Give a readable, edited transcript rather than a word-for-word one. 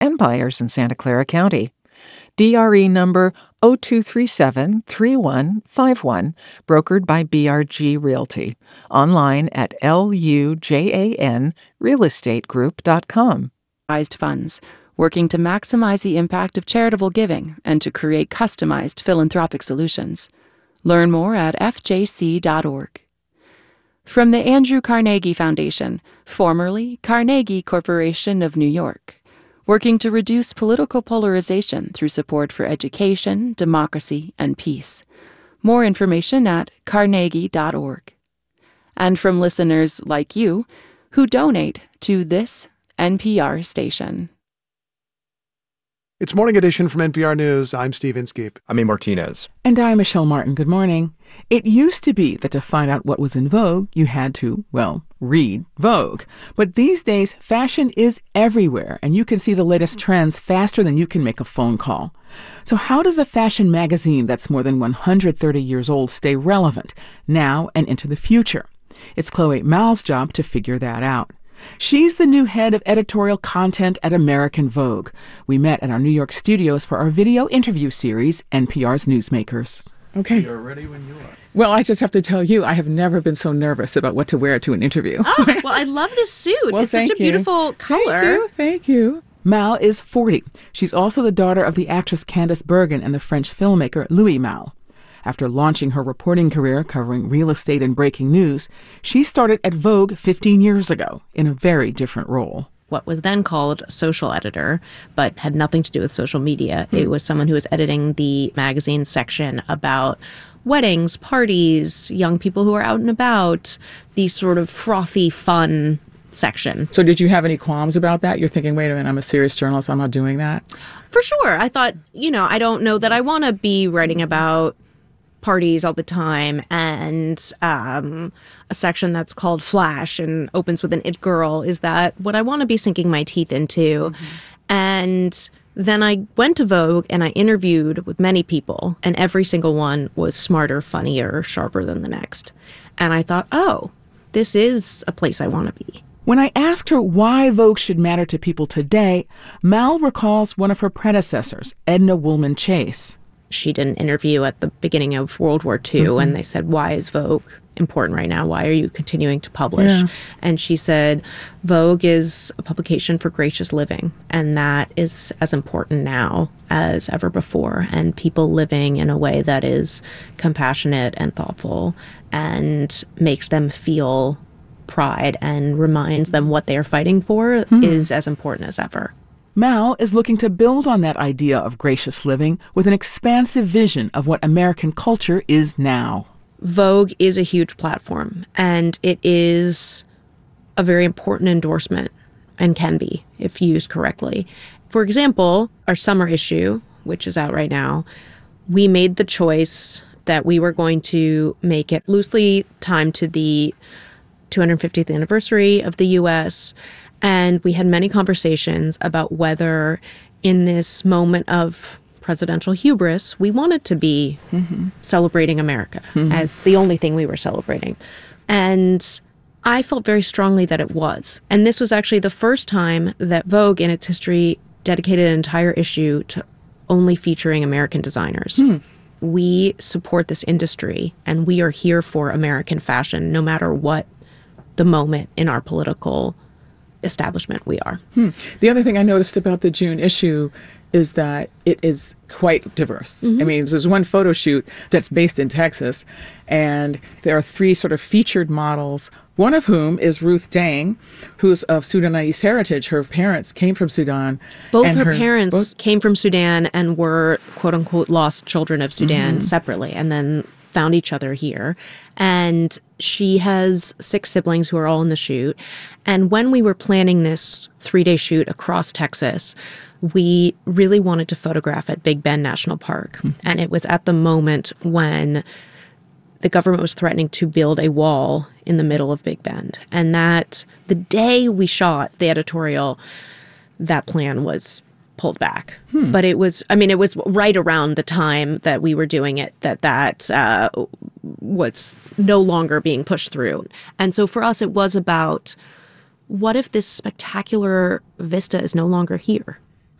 and buyers in Santa Clara County. DRE number 02373151, brokered by BRG Realty. Online at lujanrealestategroup.com. Funds, working to maximize the impact of charitable giving and to create customized philanthropic solutions. Learn more at fjc.org. From the Andrew Carnegie Foundation, formerly Carnegie Corporation of New York, working to reduce political polarization through support for education, democracy, and peace. More information at carnegie.org. And from listeners like you who donate to this NPR station. It's Morning Edition from NPR News. I'm Steve Inskeep. I'm A. Martinez. And I'm Michelle Martin. Good morning. It used to be that to find out what was in vogue, you had to, well, read Vogue. But these days, fashion is everywhere, and you can see the latest trends faster than you can make a phone call. So how does a fashion magazine that's more than 130 years old stay relevant now and into the future? It's Chloe Mal's job to figure that out. She's the new head of editorial content at American Vogue. We met at our New York studios for our video interview series, NPR's Newsmakers. Okay. You're ready when you are. Well, I just have to tell you, I have never been so nervous about what to wear to an interview. Oh, well, I love this suit. Well, it's such a beautiful color. Thank you. Mal is 40. She's also the daughter of the actress Candice Bergen and the French filmmaker Louis Malle. After launching her reporting career covering real estate and breaking news, she started at Vogue 15 years ago in a very different role. What was then called a social editor, but had nothing to do with social media. It was someone who was editing the magazine section about weddings, parties, young people who are out and about, the sort of frothy, fun section. So did you have any qualms about that? You're thinking, wait a minute, I'm a serious journalist, I'm not doing that? For sure. I thought, I don't know that I want to be writing about parties all the time and a section that's called Flash and opens with an it girl. Is that what I want to be sinking my teeth into? Mm-hmm. And then I went to Vogue and I interviewed with many people, and every single one was smarter, funnier, sharper than the next. And I thought, oh, this is a place I want to be. When I asked her why Vogue should matter to people today, Mal recalls one of her predecessors, Edna Woolman Chase. She did an interview at the beginning of World War II, and they said, why is Vogue important right now? Why are you continuing to publish? Yeah. And she said, Vogue is a publication for gracious living, and that is as important now as ever before. And people living in a way that is compassionate and thoughtful and makes them feel pride and reminds them what they are fighting for is as important as ever. Mal is looking to build on that idea of gracious living with an expansive vision of what American culture is now. Vogue is a huge platform, and it is a very important endorsement, and can be if used correctly. For example, our summer issue, which is out right now, we made the choice that we were going to make it loosely timed to the 250th anniversary of the U.S., and we had many conversations about whether in this moment of presidential hubris, we wanted to be celebrating America as the only thing we were celebrating. And I felt very strongly that it was. And this was actually the first time that Vogue in its history dedicated an entire issue to only featuring American designers. We support this industry, and we are here for American fashion, no matter what the moment in our political establishment we are. The other thing I noticed about the June issue is that it is quite diverse. I mean, there's one photo shoot that's based in Texas, and there are 3 sort of featured models, one of whom is Ruth Dang, who's of Sudanese heritage. Her parents came from Sudan. Both her parents came from Sudan and were, quote unquote, lost children of Sudan separately, and then found each other here. And she has 6 siblings who are all in the shoot. And when we were planning this 3-day shoot across Texas, we really wanted to photograph at Big Bend National Park. And it was at the moment when the government was threatening to build a wall in the middle of Big Bend. And that the day we shot the editorial, that plan was pulled back. But it was right around the time that we were doing it that was no longer being pushed through. And so for us, it was about, what if this spectacular vista is no longer here?